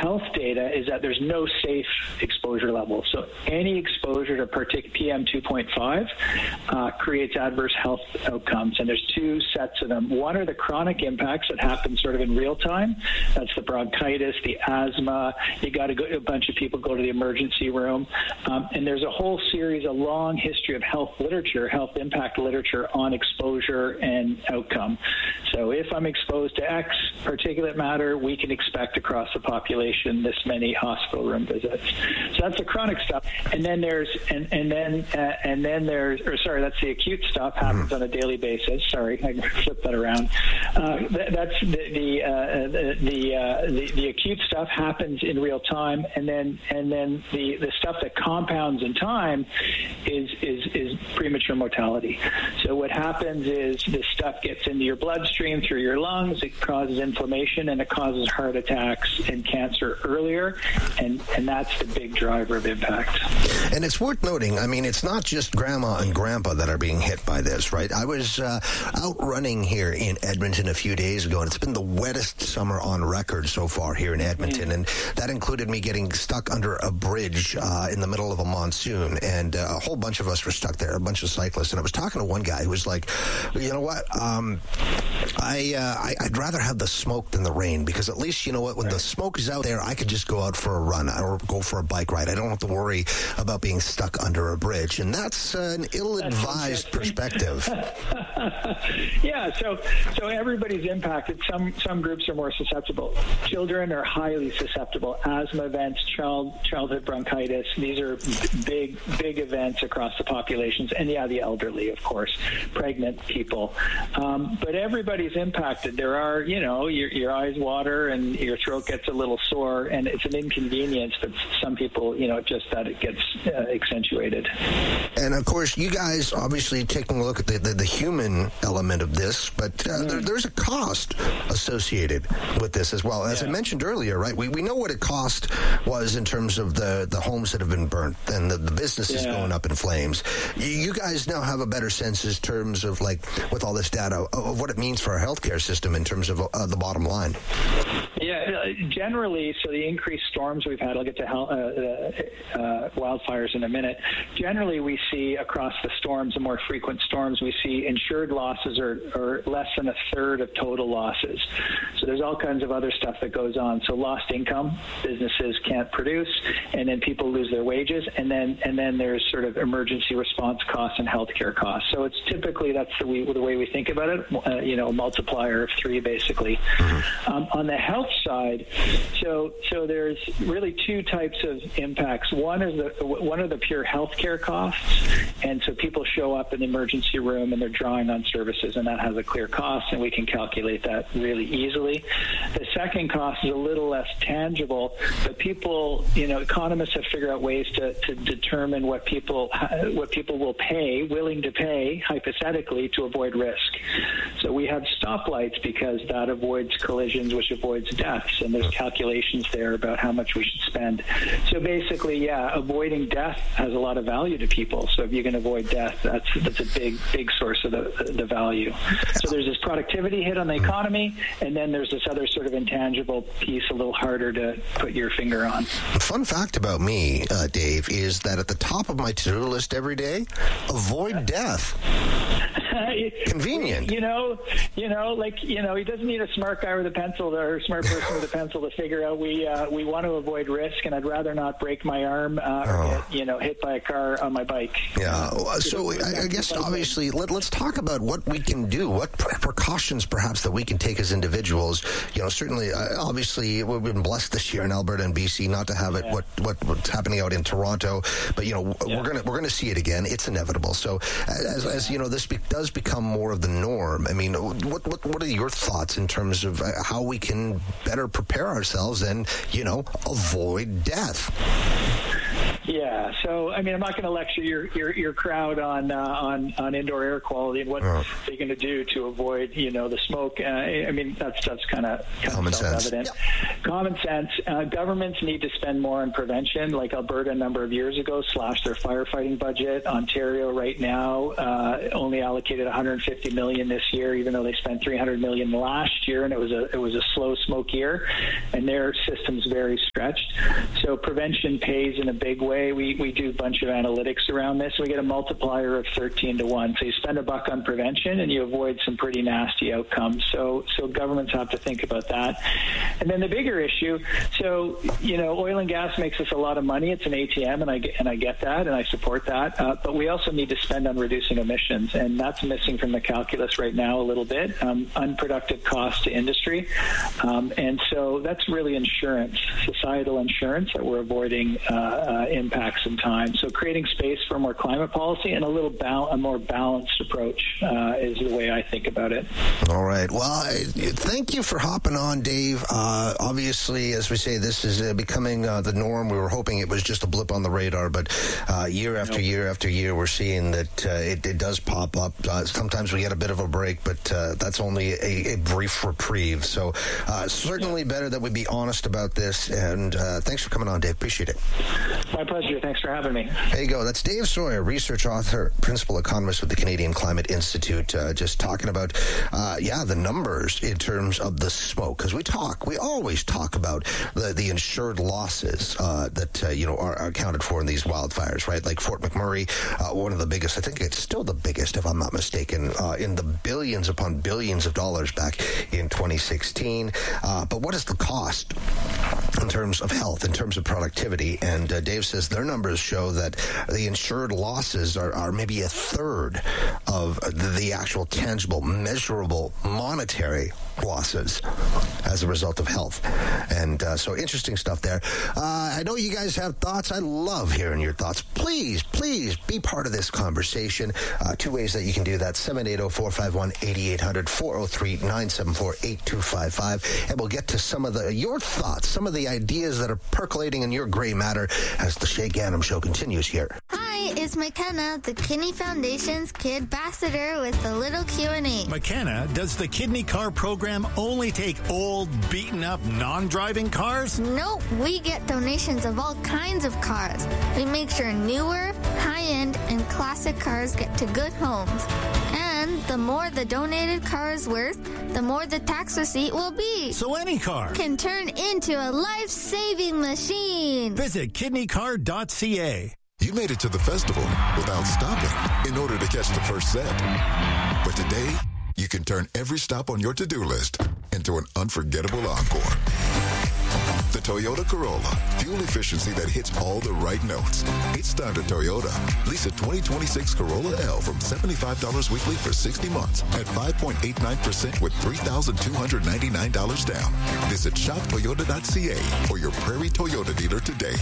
health data is that there's no safe exposure level. So any exposure to PM 2.5 creates adverse health outcomes, and there's two sets of them. One are the chronic impacts that happen sort of in real time. That's the bronchitis, the asthma. You got to go. A bunch of people go to the emergency room, and there's a whole series, a long history of health literature, health impact literature on exposure and outcome. So if I'm exposed to X particulate matter, we can expect across the population this many hospital room visits. So that's the chronic stuff, and then there's that's the acute stuff happens on a daily basis. Sorry, I flipped that around. That's the acute stuff happens in real time, and then the stuff that compounds in time is premature mortality. So what happens is this stuff gets into your bloodstream through your lungs. It causes inflammation, and it causes heart attacks and cancer earlier, and that's the big driver of impact. And it's worth noting, I mean, it's not just grandma and grandpa that are being hit by this, right? I was out running here in Edmonton a few days ago, and it's been the wettest summer on record so far here in Edmonton, and that included me getting stuck under a bridge in the middle of a monsoon, and a whole bunch of us were stuck there, a bunch of cyclists, and I was talking to one guy who was like, you know what, I'd rather have the smoke than the rain, because at least, you know what, when the smoke is out there, I could just go out for a run or go for a bike ride. I don't have to worry about being stuck under a bridge, and that's an ill-advised perspective. Yeah, so everybody's impacted. Some groups are more susceptible. Children are highly susceptible. Asthma events, childhood bronchitis, these are big events across the populations. And yeah, the elderly, of course, pregnant people. But everybody's impacted. There are, you know, your eyes water and your throat gets a little sore, and it's an inconvenience, but some people, you know, just that it gets accentuated. And of course, you guys obviously taking a look at the human element of this, but there's a cost associated with this as well. As I mentioned earlier, right, we know what it cost was in terms of the homes that have been burnt and the businesses going up in flames. You guys now have a better sense in terms of, like, with all this data, of what it means for our healthcare system in terms of the bottom line. Yeah, generally, so the increased storms we've had, I'll get to wildfires in a minute. Generally, we see across the storms, the more frequent storms, we see insured losses are less than a third of total losses. So there's all kinds of other stuff that goes on. So lost income, businesses can't produce, and then people lose their wages, and then there's sort of emergency response costs and healthcare costs. So it's typically, that's the way we think about it, a multiplier of 3, basically. On the health side, so there's really two types of impacts. One are the pure healthcare costs, and so people show up in the emergency room and they're drawing on services, and that has a clear cost, and we can calculate that really easily. The second cost is a little less tangible, but people, economists have figured out ways to determine what people will pay, willing to pay, hypothetically, to avoid risk. So we have stoplights because that avoids collisions, which avoids deaths, and there's calculations there about how much we should spend. So basically, avoiding death has a lot of value to people. So if you can avoid death, that's a big source of the value. So there's this productivity hit on the economy, and then there's this other sort of intangible piece, a little harder to put your finger on. A fun fact about me, Dave, is that at the top of my to-do list every day, avoid death. Convenient. He doesn't need a smart guy with a pencil or a smart person with a pencil to figure out we want to avoid risk, and I'd rather not break my arm or get hit by a car on my bike. Yeah. So I guess obviously let's talk about what we can do, what precautions perhaps that we can take as individuals. Certainly, obviously we've been blessed this year in Alberta and BC not to have it what's happening out in Toronto, but we're gonna see it again. It's inevitable. So as this does become more of the norm. I mean, what are your thoughts in terms of how we can better prepare ourselves and avoid death? Yeah. So, I mean, I'm not going to lecture your crowd on indoor air quality and what they're going to do to avoid, the smoke. That's kind of self-evident. Common sense. Governments need to spend more on prevention. Like Alberta a number of years ago slashed their firefighting budget. Ontario right now only allocated $150 million this year, even though they spent $300 million last year, and it was a slow smoke year. And their system's very stretched. So prevention pays in a big way. We do a bunch of analytics around this. We get a multiplier of 13 to 1. So you spend $1 on prevention and you avoid some pretty nasty outcomes. So governments have to think about that. And then the bigger issue, so, oil and gas makes us a lot of money. It's an ATM, and I get that, and I support that. But we also need to spend on reducing emissions, and that's missing from the calculus right now a little bit. Unproductive cost to industry. And so that's really insurance, societal insurance, that we're avoiding impacts in time. So creating space for more climate policy and a more balanced approach is the way I think about it. All right. Well, thank you for hopping on, Dave. Obviously, as we say, this is becoming the norm. We were hoping it was just a blip on the radar, but year after year after year, we're seeing that it does pop up. Sometimes we get a bit of a break, but that's only a brief reprieve. So certainly better that we be honest about this. And thanks for coming on, Dave. Appreciate it. My pleasure. Thanks for having me. There you go. That's Dave Sawyer, research author, principal economist with the Canadian Climate Institute, just talking about, the numbers in terms of the smoke. Because we always talk about the insured losses that, are accounted for in these wildfires, right? Like Fort McMurray, one of the biggest, I think it's still the biggest, if I'm not mistaken, in the billions upon billions of dollars back in 2016. But what is the cost in terms of health, in terms of productivity? And Dave says their numbers show that the insured losses are maybe a third of the actual tangible, measurable, monetary losses as a result of health. And so interesting stuff there. I know you guys have thoughts. I love hearing your thoughts. Please be part of this conversation. Two ways that you can do that: 780-451-8800, 403-974-8255. And we'll get to some of your thoughts, some of the ideas that are percolating in your gray matter as the Shay Ganem Show continues here. Hi, it's McKenna, the Kidney Foundation's Kid Ambassador with a little Q&A. McKenna, does the Kidney Car program only take old, beaten-up, non-driving cars? Nope, we get donations of all kinds of cars. We make sure newer, high-end, and classic cars get to good homes. And the more the donated car is worth, the more the tax receipt will be. So any car can turn into a life-saving machine. Visit kidneycar.ca. You made it to the festival without stopping in order to catch the first set. But today, you can turn every stop on your to-do list into an unforgettable encore. The Toyota Corolla, fuel efficiency that hits all the right notes. It's time to Toyota. Lease a 2026 Corolla L from $75 weekly for 60 months at 5.89% with $3,299 down. Visit shoptoyota.ca or your Prairie Toyota dealer today.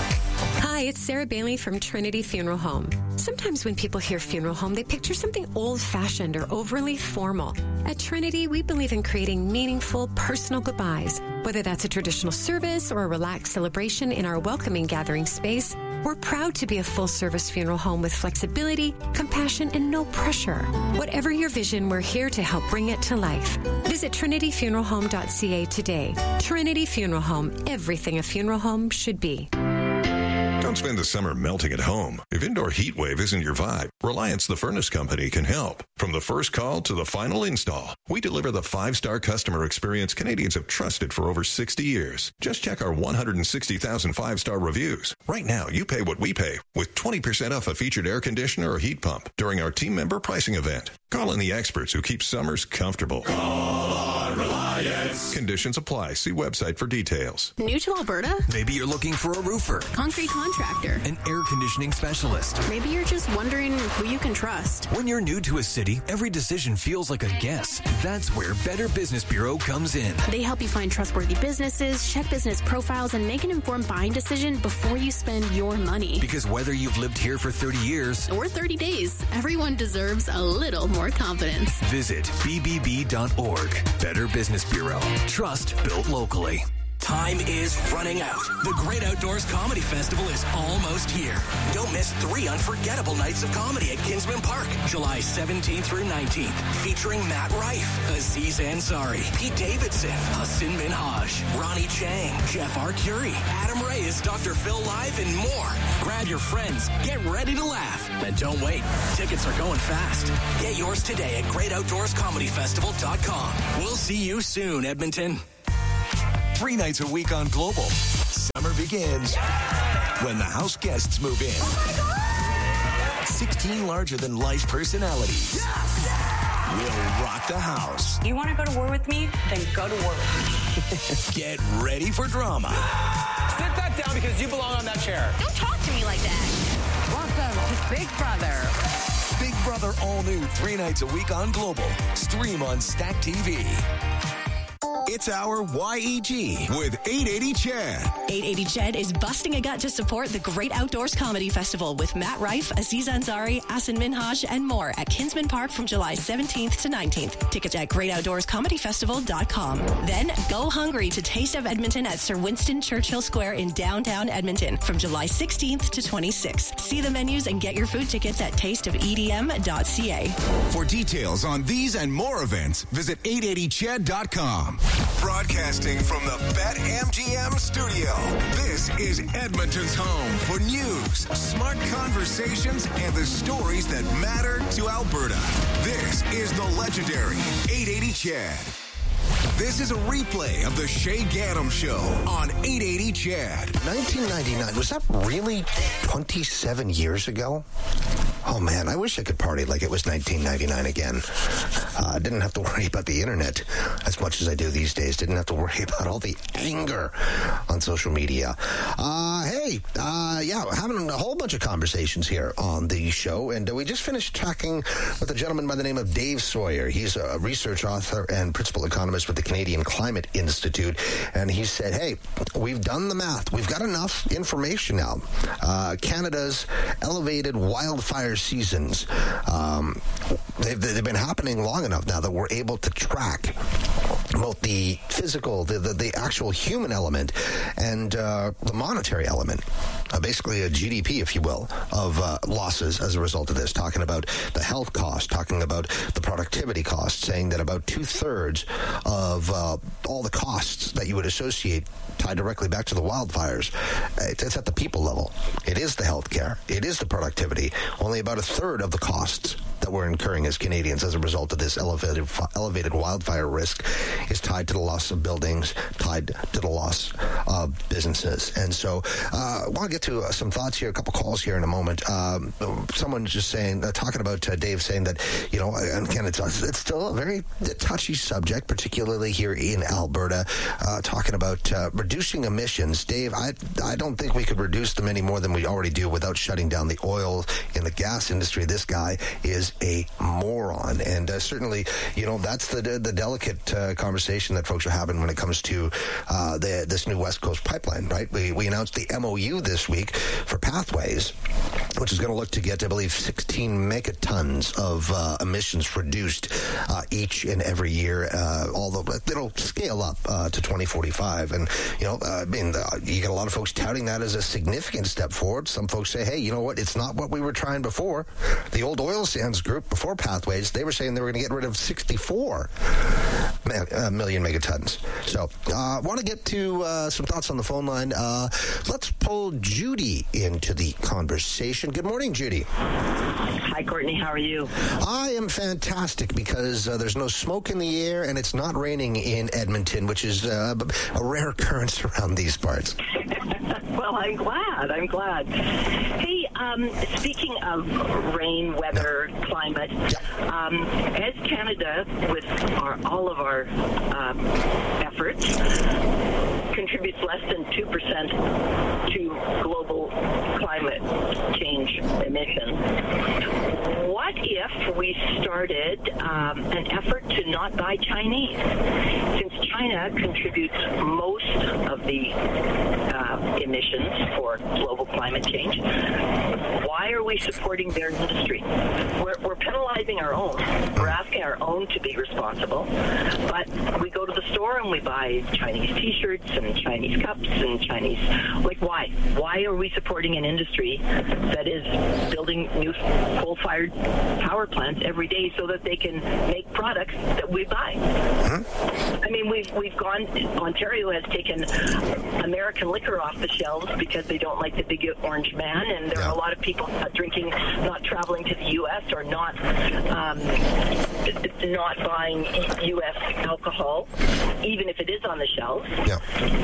Hi, it's Sarah Bailey from Trinity Funeral Home. Sometimes when people hear funeral home, they picture something old-fashioned or overly formal. At Trinity, we believe in creating meaningful, personal goodbyes. Whether that's a traditional service or a relaxed celebration in our welcoming gathering space, we're proud to be a full-service funeral home with flexibility, compassion, and no pressure. Whatever your vision, we're here to help bring it to life. Visit trinityfuneralhome.ca today. Trinity Funeral Home, everything a funeral home should be. Don't spend the summer melting at home. If indoor heat wave isn't your vibe, Reliance the Furnace Company can help. From the first call to the final install, we deliver the 5-star customer experience Canadians have trusted for over 60 years. Just check our 160,000 5-star reviews. Right now, you pay what we pay with 20% off a featured air conditioner or heat pump during our team member pricing event. Call in the experts who keep summers comfortable. Call on Reliance. Conditions apply. See website for details. New to Alberta? Maybe you're looking for a roofer, concrete contractor, an air conditioning specialist. Maybe you're just wondering who you can trust. When you're new to a city, every decision feels like a guess. That's where Better Business Bureau comes in. They help you find trustworthy businesses, check business profiles, and make an informed buying decision before you spend your money. Because whether you've lived here for 30 years or 30 days, everyone deserves a little more confidence. Visit bbb.org. Better Business Bureau. Trust built locally. Time is running out. The Great Outdoors Comedy Festival is almost here. Don't miss 3 unforgettable nights of comedy at Kinsman Park, July 17th through 19th, featuring Matt Rife, Aziz Ansari, Pete Davidson, Hassan Minhaj, Ronnie Chang, Jeff Arcuri, Adam Reyes, Dr. Phil Live, and more. Grab your friends, get ready to laugh, and don't wait. Tickets are going fast. Get yours today at GreatOutdoorsComedyFestival.com. We'll see you soon, Edmonton. 3 nights a week on Global. begins when the house guests move in. Oh my God! 16 larger-than-life personalities will rock the house. You want to go to war with me? Then go to war with me. Get ready for drama. Sit that down because you belong on that chair. Don't talk to me like that. Welcome to Big Brother. Big Brother all new 3 nights a week on Global. Stream on Stack TV. It's our YEG with 880 Chad. 880 Chad is busting a gut to support the Great Outdoors Comedy Festival with Matt Rife, Aziz Ansari, Asin Minhaj, and more at Kinsman Park from July 17th to 19th. Tickets at greatoutdoorscomedyfestival.com. Then go hungry to Taste of Edmonton at Sir Winston Churchill Square in downtown Edmonton from July 16th to 26th. See the menus and get your food tickets at tasteofedm.ca. For details on these and more events, visit 880chad.com. Broadcasting from the BetMGM studio, this is Edmonton's home for news, smart conversations, and the stories that matter to Alberta. This is the legendary 880 Chad. This is a replay of the Shay Gaddam Show on 880 Chad. 1999, was that really 27 years ago? Oh, man, I wish I could party like it was 1999 again. I didn't have to worry about the internet as much as I do these days. Didn't have to worry about all the anger on social media. Having a whole bunch of conversations here on the show, and we just finished talking with a gentleman by the name of Dave Sawyer. He's a research author and principal economist with the Canadian Climate Institute, and he said, hey, we've done the math. We've got enough information now. Canada's elevated wildfire seasons, they've been happening long enough now that we're able to track both the physical, the actual human element, and the monetary element, basically a GDP, if you will, of losses as a result of this, talking about the health cost, talking about the productivity cost, saying that about 2/3 of all the costs that you would associate tied directly back to the wildfires, it's at the people level. It is the health care. It is the productivity. Only about 1/3 of the costs that we're incurring as Canadians as a result of this elevated wildfire risk is tied to the loss of buildings, tied to the loss of businesses. And so I want to get to some thoughts here, a couple calls here in a moment. Someone just saying, talking about Dave saying that, and again, it's still a very touchy subject, particularly here in Alberta, talking about reducing emissions. Dave, I don't think we could reduce them any more than we already do without shutting down the oil and the gas industry. This guy is a moron. And certainly, that's the delicate conversation that folks are having when it comes to this new West Coast pipeline, right? We announced the MOU this week for Pathways, which is going to look to get, I believe, 16 megatons of emissions reduced each and every year, although it'll scale up to 2045. And, you get a lot of folks touting that as a significant step forward. Some folks say, hey, you know what? It's not what we were trying before. The old oil sands group before Pathways, they were saying they were going to get rid of 64 million megatons. So I want to get to some thoughts on the phone line. Let's pull Judy into the conversation. Good morning, Judy. Hi, Courtney. How are you? I am fantastic because there's no smoke in the air and it's not raining in Edmonton, which is a rare occurrence around these parts. Well, I'm glad. Hey, speaking of rain, weather, climate, as Canada, with all of our efforts, contributes less than 2% to global climate change emissions, what if we started an effort to not buy Chinese? Since China contributes most of the emissions for global climate change, why are we supporting their industry? We're penalizing our own. We're asking our own to be responsible, but we go to the store and we buy Chinese T-shirts and Chinese cups and Chinese, why? Why are we supporting an industry that is building new coal-fired power plants every day so that they can make products that we buy? I mean, we've gone, Ontario has taken American liquor off the shelves because they don't like the big orange man, and there are a lot of people drinking, not traveling to the U.S. or not buying U.S. alcohol, even if it is on the shelves. Yeah.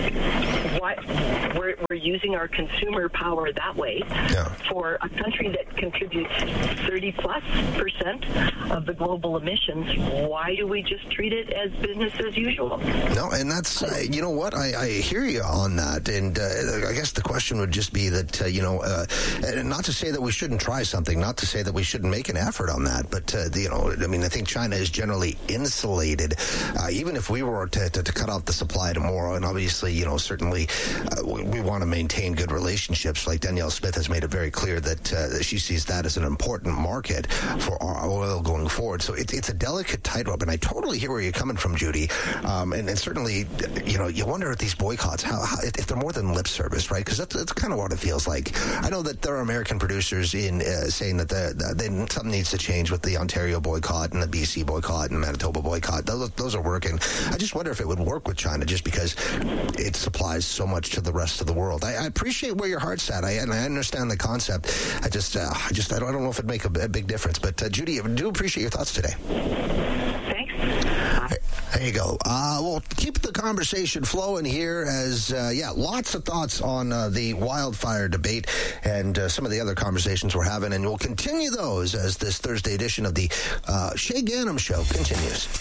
We're using our consumer power that way for a country that contributes 30+% of the global emissions. Why do we just treat it as business as usual? No, and that's, you know what, I hear you on that, and I guess the question would just be that, not to say that we shouldn't try something, not to say that we shouldn't make an effort on that, but, I think China is generally insulated, even if we were to cut off the supply tomorrow, and obviously, certainly we want to maintain good relationships. Like Danielle Smith has made it very clear that she sees that as an important market for our oil going forward. So it's a delicate tightrope, and I totally hear where you're coming from, Judy. And certainly, you wonder if these boycotts, if they're more than lip service, right? Because that's kind of what it feels like. I know that there are American producers in saying that something needs to change with the Ontario boycott and the BC boycott and the Manitoba boycott. Those are working. I just wonder if it would work with China, just because it supplies so much to the rest of the world. I appreciate where your heart's at, and I understand the concept. I don't know if it'd make a big difference. But Judy, I do appreciate your thoughts today. Thanks. There you go. We'll keep the conversation flowing here as, lots of thoughts on the wildfire debate and some of the other conversations we're having, and we'll continue those as this Thursday edition of the Shay Ganem Show continues.